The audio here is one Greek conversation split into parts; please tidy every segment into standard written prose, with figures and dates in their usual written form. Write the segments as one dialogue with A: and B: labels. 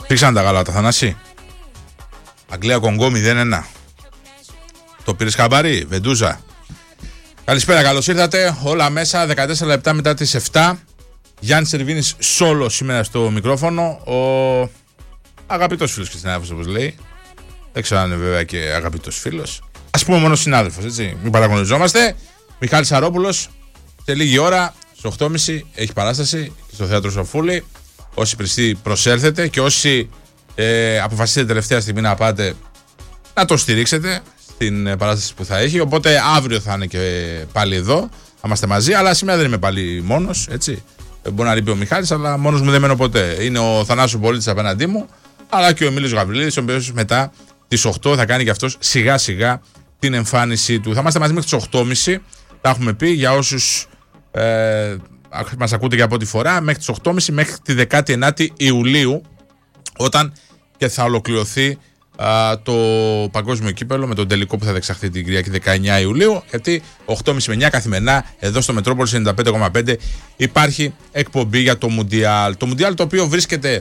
A: Φίξαν τα γάλατα, Θανάση. Αγγλία-Κονγκό 0-1. Το πήρες χαμπάρι, Βεντούζα? Καλησπέρα, καλώς ήρθατε. Όλα μέσα, 14 λεπτά μετά τις 7. Γιάννης Σερβίνης σόλο σήμερα στο μικρόφωνο. Ο αγαπητός φίλος και συνάδελφος, όπως λέει. Δεν ξέρω αν είναι βέβαια και αγαπητός φίλος. Ας πούμε μόνο συνάδελφος, έτσι. Μην παραγωνιζόμαστε. Μιχάλης Σαρόπουλος, σε λίγη ώρα, στις 8.30 έχει παράσταση στο Θέατρο Σοφούλη. Όσοι πιστοί προσέλθετε και όσοι αποφασίσετε τελευταία στιγμή να πάτε, να το στηρίξετε στην παράσταση που θα έχει. Οπότε αύριο θα είναι και πάλι εδώ, θα είμαστε μαζί. Αλλά σήμερα δεν είμαι πάλι μόνος, έτσι. Μπορεί να λείπει ο Μιχάλης, αλλά μόνος μου δεν μένω ποτέ. Είναι ο Θανάσης Πολίτης απέναντί μου, αλλά και ο Μίλης Γαβριλίδης, ο οποίος μετά τις 8 θα κάνει και αυτός σιγά σιγά την εμφάνισή του. Θα είμαστε μαζί μέχρι τις 8.30. Τα έχουμε πει για όσους μας ακούτε για πρώτη φορά, μέχρι τις 8.30 μέχρι τη 19η Ιουλίου, όταν και θα ολοκληρωθεί το παγκόσμιο κύπελλο με τον τελικό που θα διεξαχθεί την Κυριακή 19 Ιουλίου. Γιατί 8.30 με 9 καθημερινά εδώ στο Μετρόπολης 95,5 υπάρχει εκπομπή για το Μουντιάλ. Το Μουντιάλ, το οποίο βρίσκεται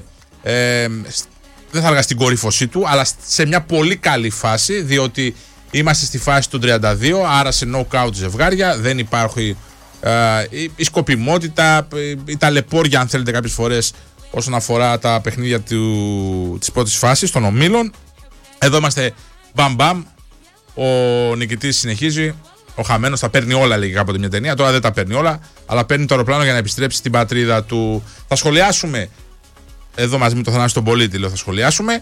A: δεν θα έλεγα στην κορύφωσή του, αλλά σε μια πολύ καλή φάση, διότι είμαστε στη φάση του 32, άρα σε knockout ζευγάρια. Δεν υπάρχει η σκοπιμότητα, η ταλαιπώρια, αν θέλετε, κάποιες φορές όσον αφορά τα παιχνίδια της πρώτης φάσης των ομίλων. Εδώ είμαστε μπαμ-μπαμ. Ο νικητής συνεχίζει. Ο χαμένος τα παίρνει όλα, λέγει κάποτε μια ταινία. Τώρα δεν τα παίρνει όλα, αλλά παίρνει το αεροπλάνο για να επιστρέψει στην πατρίδα του. Θα σχολιάσουμε εδώ μαζί με τον Θανάση τον Πολίτη, λέω, θα σχολιάσουμε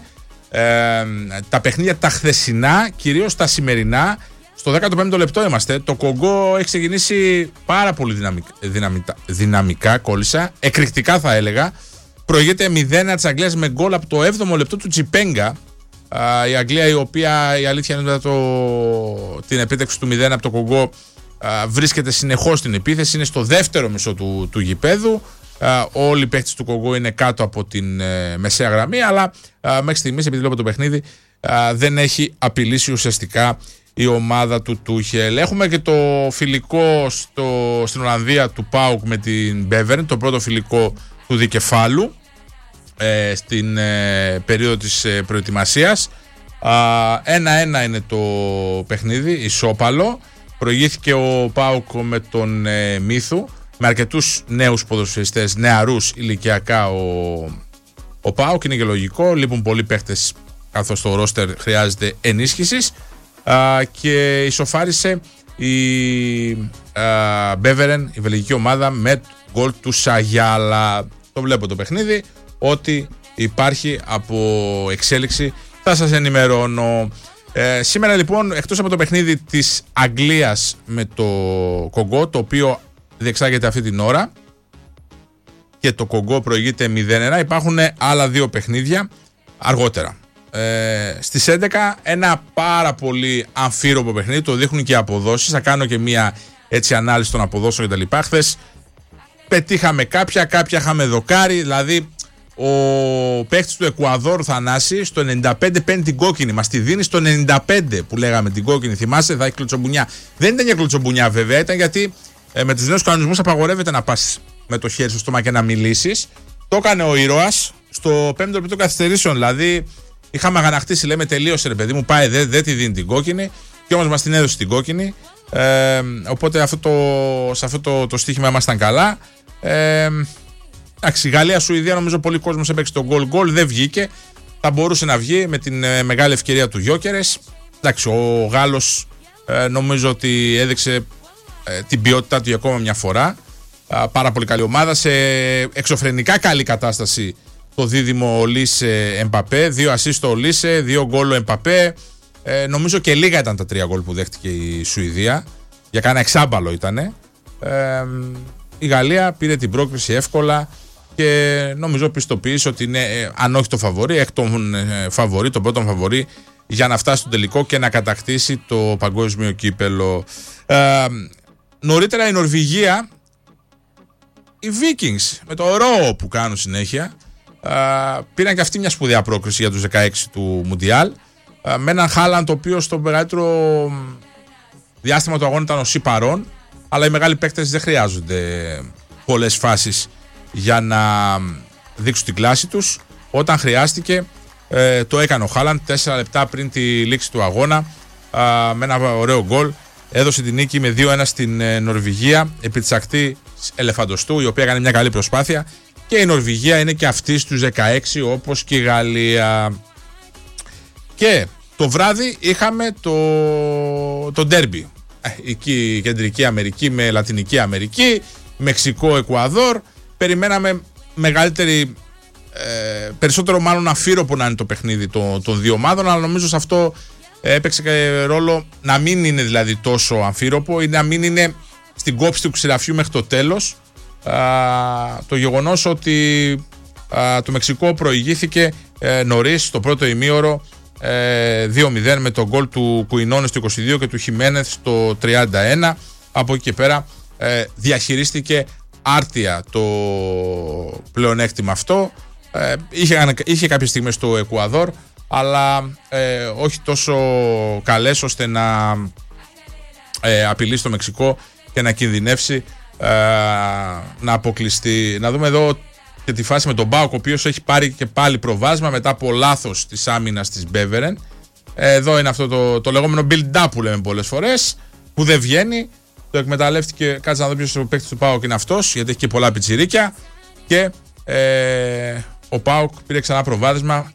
A: τα παιχνίδια τα χθεσινά, κυρίως τα σημερινά. Στο 15ο λεπτό είμαστε. Το Κονγκό έχει ξεκινήσει πάρα πολύ δυναμικά, κόλλησα, εκρηκτικά θα έλεγα. Προηγείται 0 της Αγγλίας με γκολ από το 7ο λεπτό του Τσιπέγκα. Η Αγγλία, η οποία η αλήθεια είναι μετά την επίτευξη του 0 από το Κονγκό, βρίσκεται συνεχώς στην επίθεση, είναι στο δεύτερο μισό του γηπέδου. Όλοι οι παίκτες του Κονγκό είναι κάτω από την μεσαία γραμμή, αλλά μέχρι στιγμής, επειδή βλέπω το παιχνίδι, δεν έχει απειλήσει ουσιαστικά η ομάδα του Τούχελ. Έχουμε και το φιλικό στην Ολλανδία του ΠΑΟΚ με την Μπέβερν, το πρώτο φιλικό του δικεφάλου στην περίοδο της προετοιμασίας. 1-1 είναι το παιχνίδι, ισόπαλο. Προηγήθηκε ο ΠΑΟΚ με τον Μύθου, με αρκετούς νέους ποδοσφαιριστές, νεαρούς ηλικιακά ο ΠΑΟΚ. Είναι και λογικό, λείπουν πολλοί παίχτες καθώς το ρόστερ χρειάζεται ενίσχυσης. Και ισοφάρισε η Μπέβερεν, η βελγική ομάδα, με γκολ του Σαγιάλα. Το βλέπω το παιχνίδι, ότι υπάρχει από εξέλιξη θα σας ενημερώνω. Σήμερα λοιπόν, εκτός από το παιχνίδι της Αγγλίας με το Κονγκό, το οποίο διεξάγεται αυτή την ώρα και το Κονγκό προηγείται 0-1, υπάρχουν άλλα δύο παιχνίδια αργότερα. Στις 11 ένα πάρα πολύ αμφίροπο παιχνίδι, το δείχνουν και οι αποδόσεις. Θα κάνω και μία έτσι ανάλυση των αποδόσεων κτλ. Χθες πετύχαμε κάποια είχαμε δοκάρι. Δηλαδή ο παίκτης του Εκουαδόρ, Θανάση, στο 95 παίρνει την κόκκινη. Μας τη δίνει στο 95 που λέγαμε την κόκκινη. Θυμάσαι, θα έχει κλωτσομπουνιά. Δεν ήταν για κλωτσομπουνιά βέβαια, ήταν γιατί με τους νέους κανονισμούς απαγορεύεται να πας με το χέρι στο στόμα και να μιλήσεις. Το έκανε ο ήρωας στο 5ο λεπτό καθυστερήσεων. Δηλαδή είχαμε αγανακτήσει, λέμε, τελείωσε ρε παιδί μου, πάει, δεν τη δίνει την κόκκινη, και όμως μας την έδωσε την κόκκινη. Οπότε σε αυτό το στοίχημα ήμασταν καλά. Εντάξει, Γαλλία-Σουηδία, νομίζω πολλοί κόσμος έπαιξε το γκολ, δεν βγήκε. Θα μπορούσε να βγει με την μεγάλη ευκαιρία του Γιόκερες. Εντάξει, ο Γάλλος νομίζω ότι έδειξε την ποιότητά του για ακόμα μια φορά. Πάρα πολύ καλή ομάδα, σε εξωφρενικά καλή κατάσταση το δίδυμο Ολίσε Εμπαπέ, 2 ασίστ το Ολίσε, 2 γκολ ο Εμπαπέ. Νομίζω και λίγα ήταν τα 3 γκολ που δέχτηκε η Σουηδία. Για κάνα εξάμπαλο ήτανε. Η Γαλλία πήρε την πρόκριση εύκολα και νομίζω πιστοποίησε ότι είναι, αν όχι το φαβορί, εκ των φαβορί, τον πρώτον φαβορί, για να φτάσει στο τελικό και να κατακτήσει το παγκόσμιο κύπελλο. Νωρίτερα η Νορβηγία, οι Vikings με το ρο που κάνουν συνέχεια, πήραν και αυτή μια σπουδαία πρόκριση για τους 16 του Μουντιάλ, με έναν Χάλαντ, το οποίο στο μεγαλύτερο διάστημα του αγώνα ήταν ο παρόν, αλλά οι μεγάλοι παίκτες δεν χρειάζονται πολλές φάσεις για να δείξουν την κλάση τους. όταν χρειάστηκε το έκανε ο Χάλαντ 4 λεπτά πριν τη λήξη του αγώνα, με ένα ωραίο γκολ. Έδωσε την νίκη με 2-1 στην Νορβηγία επί της ακτής Ελεφαντοστού, η οποία έκανε μια καλή προσπάθεια, και η Νορβηγία είναι και αυτή στους 16 όπως και η Γαλλία. Και το βράδυ είχαμε το ντέρμπι, εκεί η Κεντρική Αμερική με Λατινική Αμερική, Μεξικό, Εκουαδόρ. Περιμέναμε περισσότερο μάλλον αφύροπο να είναι το παιχνίδι των δύο ομάδων, αλλά νομίζω σε αυτό έπαιξε και ρόλο να μην είναι δηλαδή τόσο αμφίροπο ή να μην είναι στην κόψη του ξηραφιού μέχρι το τέλος. Το γεγονός ότι το Μεξικό προηγήθηκε νωρίς στο πρώτο ημίωρο 2-0 με τον γκολ του Κουινόνε στο 22 και του Χιμένεθ στο 31. Από εκεί και πέρα διαχειρίστηκε άρτια το πλεονέκτημα αυτό. Είχε κάποιες στιγμές στο Εκουαδόρ, αλλά όχι τόσο καλές ώστε να απειλήσει το Μεξικό και να κινδυνεύσει να αποκλειστεί. Να δούμε εδώ και τη φάση με τον ΠΑΟΚ, ο οποίος έχει πάρει και πάλι προβάδισμα μετά από λάθος της άμυνας της Μπέβερεν. Εδώ είναι αυτό το λεγόμενο build-up που λέμε πολλές φορές, που δεν βγαίνει. Το εκμεταλλεύτηκε, κάτσε να δω ποιος ο παίκτης του ΠΑΟΚ είναι αυτός, γιατί έχει και πολλά πιτσιρίκια. Και ο ΠΑΟΚ πήρε ξανά προβάδισμα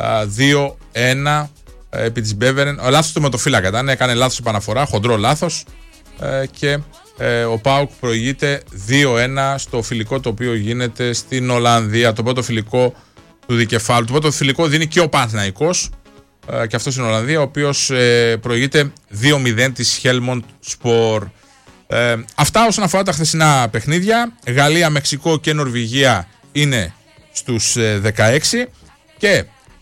A: 2-1 επί της Μπέβερεν. Ο λάθος του ματοφύλακα ήταν, έκανε λάθος επαναφορά, χοντρό λάθος, και ο ΠΑΟΚ προηγείται 2-1 στο φιλικό το οποίο γίνεται στην Ολλανδία, το πρώτο φιλικό του δικεφάλου. Το πρώτο φιλικό δίνει και ο Παναθηναϊκός, και αυτό στην Ολλανδία, ο οποίος προηγείται 2-0 της Helmond Sport. Αυτά όσον αφορά τα χθεσινά παιχνίδια. Γαλλία, Μεξικό και Νορβηγία είναι στους 16 και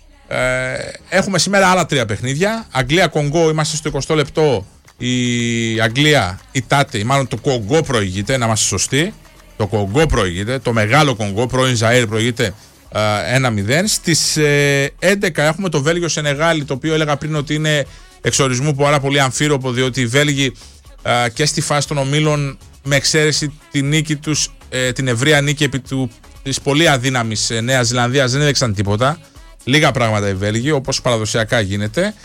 A: έχουμε σήμερα άλλα 3 παιχνίδια. Αγγλία-Κονγκό, είμαστε στο 20 λεπτό. Η Αγγλία ητάται, μάλλον το Κονγκό προηγείται, να είμαστε σωστοί. Το Κονγκό προηγείται, το μεγάλο Κονγκό, πρώην Ζαΐρ, προηγείται 1-0. Στις 11 έχουμε το Βέλγιο-Σενεγάλη, το οποίο έλεγα πριν ότι είναι εξορισμού πάρα πολύ αμφίροπο, διότι οι Βέλγοι και στη φάση των ομίλων, με εξαίρεση την νίκη τους, την ευρεία νίκη επί της πολύ αδύναμης Νέας Ζηλανδίας, δεν έδειξαν τίποτα. Λίγα πράγματα οι Βέλγοι, όπως παραδοσιακά γίνεται.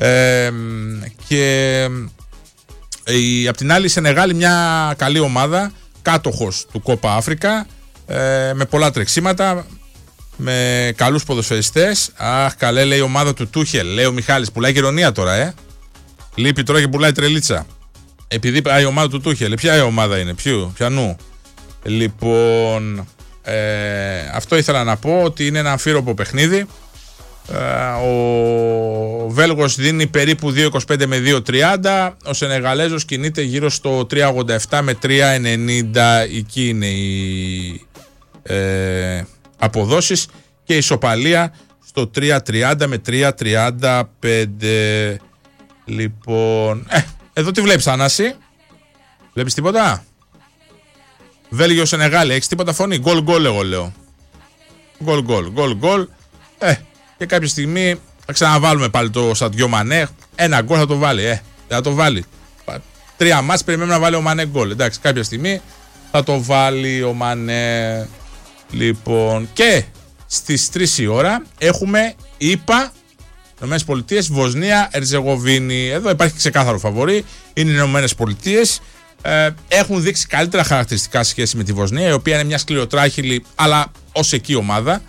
A: Και απ' την άλλη η Σενεγάλη, μια καλή ομάδα, κάτοχος του Κόπα Αφρικα, με πολλά τρεξίματα, με καλούς ποδοσφαιριστές. Αχ, καλέ, λέει η ομάδα του Τούχελ, λέει ο Μιχάλης. Πουλάει και ηρωνία τώρα, λείπει τώρα και πουλάει τρελίτσα. Επειδή η ομάδα του Τούχελ, ποια η ομάδα είναι, ποιανού? Λοιπόν, αυτό ήθελα να πω, ότι είναι ένα αμφίροπο παιχνίδι. Ο Βέλγος δίνει περίπου 2,25 με 2,30. Ο Σενεγαλέζος κινείται γύρω στο 3,87 με 3,90. Εκεί είναι οι αποδόσεις. Και η ισοπαλία στο 3,30 με 3,35. Λοιπόν, εδώ τι βλέπεις, Ανάση? Βλέπεις τίποτα? Βέλγιο Σενεγάλη, έχεις τίποτα φωνή? Γκολ εγώ λέω. Γκολ. Και κάποια στιγμή θα ξαναβάλουμε πάλι το Σαντιό Μανέ. Ένα γκολ θα το βάλει. Θα το βάλει. 3 μάτς περιμένουμε να βάλει ο Μανέ γκολ. Εντάξει, κάποια στιγμή θα το βάλει ο Μανέ. Λοιπόν, και στις 3 η ώρα έχουμε ΗΠΑ, Ηνωμένες Πολιτείες, Βοσνία, Ερζεγοβίνη. Εδώ υπάρχει ξεκάθαρο φαβορί. Είναι οι Ηνωμένες Πολιτείες. Έχουν δείξει καλύτερα χαρακτηριστικά σε σχέση με τη Βοσνία, η οποία είναι μια σκληροτράχυλη αλλά ως εκεί ομάδα,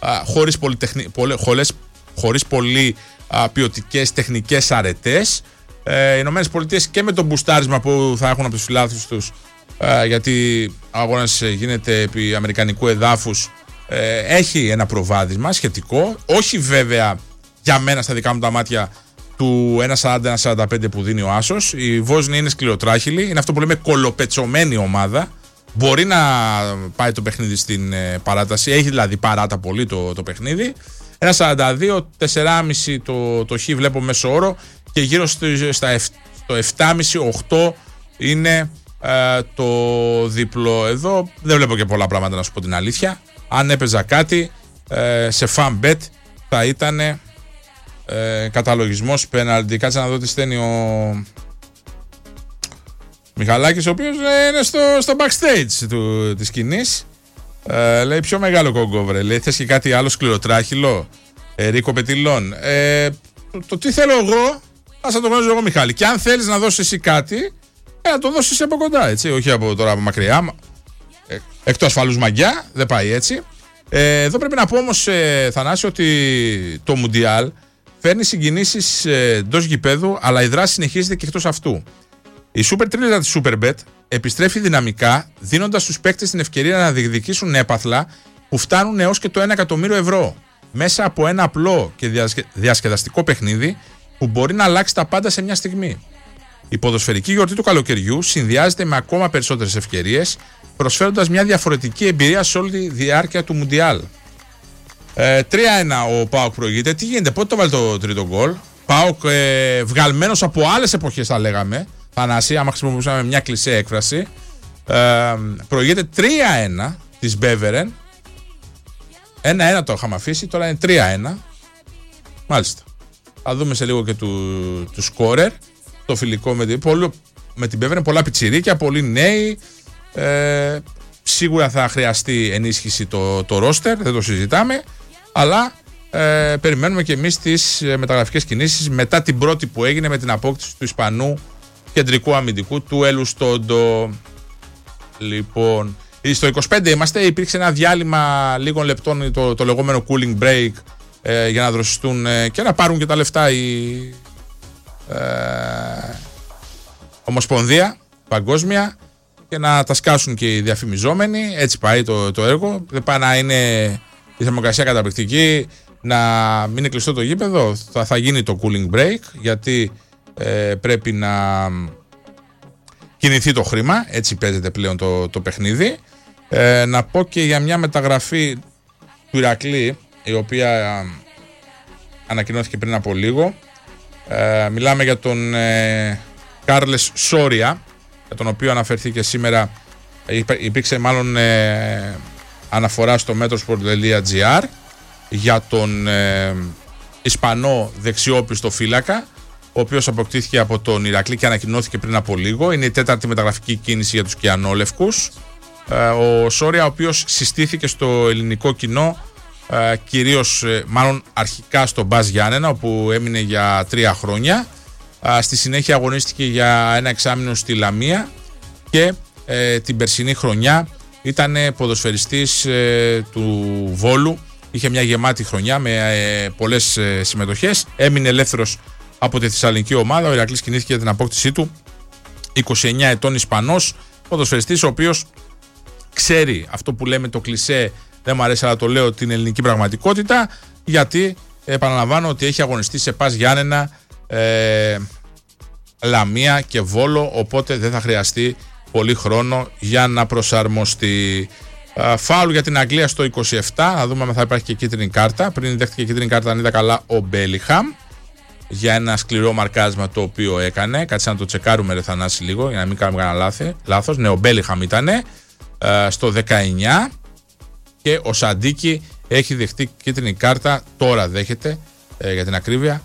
A: χωρίς πολύ ποιοτικές τεχνικές αρετές. Οι Ηνωμένες Πολιτείες και με το μπουστάρισμα που θα έχουν από τους φιλάθλους τους, γιατί ο αγώνας γίνεται επί αμερικανικού εδάφους, έχει ένα προβάδισμα σχετικό, όχι βέβαια για μένα στα δικά μου τα μάτια του 1,40-1,45 που δίνει ο Άσος. Η Βόσνη είναι σκληροτράχυλη, είναι αυτό που λέμε κολοπετσωμένη ομάδα. Μπορεί να πάει το παιχνίδι στην παράταση, έχει δηλαδή παράτα πολύ το παιχνίδι. 1,42, 4,5 το χ βλέπω μέσο όρο, και γύρω στο 7,5-8 είναι το διπλό. Εδώ δεν βλέπω και πολλά πράγματα, να σου πω την αλήθεια. Αν έπαιζα κάτι σε fan bet θα ήταν καταλογισμός πέναλτι. Κάτσε να δω τι στέλνει ο Μιχαλάκης, ο οποίος είναι στο backstage της σκηνής. Λέει πιο μεγάλο κόγκο, βρε. Λέει θες και κάτι άλλο σκληροτράχυλο. Ρίκο Πετιλών. Το τι θέλω εγώ, ας το γνωρίζω εγώ, Μιχάλη. Και αν θέλεις να δώσεις εσύ κάτι, να το δώσεις από κοντά, έτσι. Όχι από τώρα από μακριά. Εκ του ασφαλούς μαγιά, δεν πάει έτσι. Εδώ πρέπει να πω όμως, Θανάση, ότι το Μουντιάλ φέρνει συγκινήσεις εντός γηπέδου, αλλά η δράση συνεχίζεται και εκτός αυτού. Η Super Τρίλιζα της Superbet επιστρέφει δυναμικά, δίνοντας στους παίκτες την ευκαιρία να διεκδικήσουν έπαθλα που φτάνουν έως και το 1 εκατομμύριο ευρώ. Μέσα από ένα απλό και διασκεδαστικό παιχνίδι που μπορεί να αλλάξει τα πάντα σε μια στιγμή. Η ποδοσφαιρική γιορτή του καλοκαιριού συνδυάζεται με ακόμα περισσότερες ευκαιρίες, προσφέροντας μια διαφορετική εμπειρία σε όλη τη διάρκεια του Μουντιάλ. 3-1 ο ΠΑΟΚ προηγείται. Τι γίνεται, πότε το βάλει το τρίτο γκολ? ΠΑΟΚ βγαλμένος από άλλες εποχές, θα λέγαμε. Θανάση, άμα χρησιμοποιούσαμε μια κλισέ έκφραση. Προηγείται 3-1 της Μπέβερεν. 1-1 το είχαμε αφήσει, τώρα είναι 3-1. Μάλιστα. Θα δούμε σε λίγο και του σκόρερ. Το φιλικό με την Μπέβερεν. Πολλά πιτσιρίκια, πολλοί νέοι. Σίγουρα θα χρειαστεί ενίσχυση το ρόστερ, δεν το συζητάμε. Αλλά περιμένουμε και εμείς τις μεταγραφικές κινήσεις μετά την πρώτη που έγινε με την απόκτηση του Ισπανού κεντρικού αμυντικού, του Ελουστόντο. Λοιπόν, στο 25 είμαστε, υπήρξε ένα διάλειμμα λίγων λεπτών, το λεγόμενο cooling break, για να δροσιστούν και να πάρουν και τα λεφτά η Ομοσπονδία Παγκόσμια και να τα σκάσουν και οι διαφημιζόμενοι. Έτσι πάει το έργο. Δεν πάει να είναι η θερμοκρασία καταπληκτική, να μην είναι κλειστό το γήπεδο. Θα γίνει το cooling break, γιατί πρέπει να κινηθεί το χρήμα. Έτσι παίζεται πλέον το παιχνίδι. Να πω και για μια μεταγραφή του Ηρακλή, η οποία ανακοινώθηκε πριν από λίγο. Μιλάμε για τον Κάρλες Σόρια, για τον οποίο αναφερθήκε σήμερα. Υπήρξε μάλλον αναφορά στο metrosport.gr για τον Ισπανό δεξιόπιστο φύλακα, ο οποίος αποκτήθηκε από τον Ηρακλή και ανακοινώθηκε πριν από λίγο. Είναι η τέταρτη μεταγραφική κίνηση για τους Κιανόλευκους. Ο Σόρια, ο οποίος συστήθηκε στο ελληνικό κοινό, κυρίως μάλλον αρχικά στο Μπας Γιάννενα, όπου έμεινε για 3 χρόνια. Στη συνέχεια αγωνίστηκε για ένα εξάμηνο στη Λαμία και την περσινή χρονιά ήταν ποδοσφαιριστής του Βόλου. Είχε μια γεμάτη χρονιά με πολλές συμμετοχές. Έμεινε ελεύθερος από τη θεσσαλονική ομάδα. Ο Ηρακλής κινήθηκε για την απόκτησή του. 29 ετών Ισπανός ποδοσφαιριστής, ο οποίος ξέρει αυτό που λέμε το κλισέ, δεν μου αρέσει αλλά το λέω, την ελληνική πραγματικότητα, γιατί επαναλαμβάνω ότι έχει αγωνιστεί σε Πας Γιάννενα, Λαμία και Βόλο, οπότε δεν θα χρειαστεί πολύ χρόνο για να προσαρμοστεί. Φάουλ για την Αγγλία στο 27, να δούμε αν θα υπάρχει και κίτρινη κάρτα. Πριν δέχτηκε κίτρινη κάρτα, αν είδα καλά, ο Μπέλιχαμ για ένα σκληρό μαρκάσμα το οποίο έκανε. Κάτσε να το τσεκάρουμε, ρε Θανάση, λίγο, για να μην κάνουμε κανένα λάθος. Ναι, ο Μπέλιχαμ ήτανε στο 19 και ο Σαντίκι έχει δεχτεί κίτρινη κάρτα, τώρα δέχεται, για την ακρίβεια,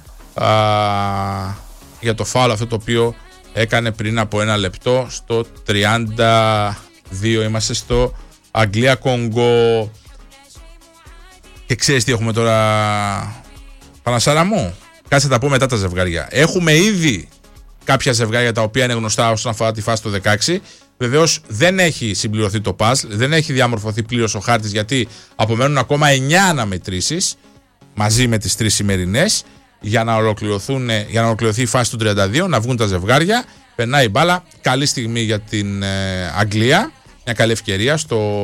A: για το φάουλ αυτό το οποίο έκανε πριν από ένα λεπτό στο 32. Είμαστε στο Αγγλία-Κονγκό. Και ξέρεις τι έχουμε τώρα, Πανασάρα μου? Κάτσε να τα πω μετά τα ζευγάρια. Έχουμε ήδη κάποια ζευγάρια τα οποία είναι γνωστά όσον αφορά τη φάση του 16. Βεβαίως δεν έχει συμπληρωθεί το παζλ, δεν έχει διαμορφωθεί πλήρως ο χάρτης, γιατί απομένουν ακόμα 9 αναμετρήσεις μαζί με τις 3 σημερινές για να ολοκληρωθεί η φάση του 32, να βγουν τα ζευγάρια. Περνάει η μπάλα. Καλή στιγμή για την Αγγλία. Μια καλή ευκαιρία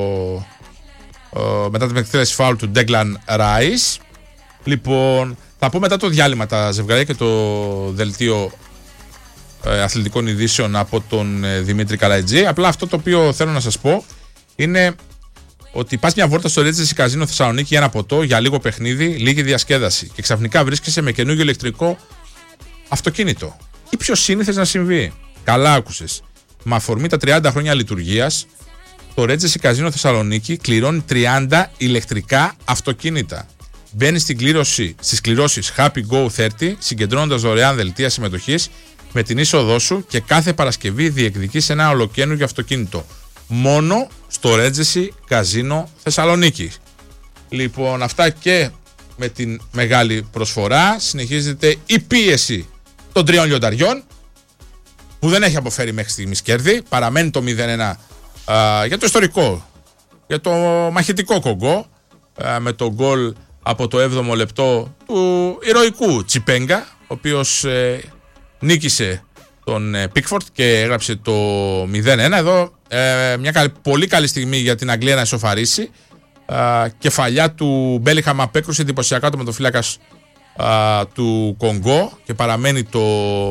A: μετά την εκτέλεση φάουλ του Ντέγκλαν Ράις. Λοιπόν, θα πω μετά το διάλειμμα τα ζευγάρια και το δελτίο αθλητικών ειδήσεων από τον Δημήτρη Καλαϊτζή. Απλά αυτό το οποίο θέλω να σας πω είναι ότι πας μια βόλτα στο Regency Casino Θεσσαλονίκη για ένα ποτό, για λίγο παιχνίδι, λίγη διασκέδαση και ξαφνικά βρίσκεσαι με καινούργιο ηλεκτρικό αυτοκίνητο. Ή πιο σύνηθες να συμβεί? Καλά άκουσες. Με αφορμή τα 30 χρόνια λειτουργίας, το Regency Casino Θεσσαλονίκη κληρώνει 30 ηλεκτρικά αυτοκίνητα. Μπαίνει στις κληρώσεις Happy Go 30, συγκεντρώνοντας δωρεάν δελτία συμμετοχής με την είσοδό σου και κάθε Παρασκευή διεκδικείς ένα ολοκαίνουργιο αυτοκίνητο. μόνο στο Ρέτζεσι Καζίνο Θεσσαλονίκη. Λοιπόν, αυτά και με την μεγάλη προσφορά. Συνεχίζεται η πίεση των 3 λιονταριών που δεν έχει αποφέρει μέχρι στιγμής κέρδη. Παραμένει το 0-1 για το ιστορικό, για το μαχητικό Κονγκό, με το γκολ από το 7ο λεπτό του ηρωικού Τσιπέγκα, ο οποίος νίκησε τον Πίκφορντ και έγραψε το 0-1. Εδώ μια πολύ καλή στιγμή για την Αγγλία να ισοφαρίσει. Κεφαλιά του Μπέλιχαμ απέκρουσε εντυπωσιακά το μετοφύλακας του Κονγκό και παραμένει το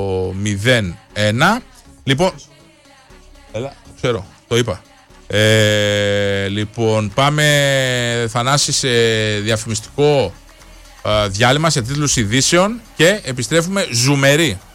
A: 0-1. Λοιπόν, ξέρω, το είπα. Λοιπόν, πάμε, Θανάση, σε διαφημιστικό διάλειμμα, σε τίτλους ειδήσεων και επιστρέφουμε ζουμεροί.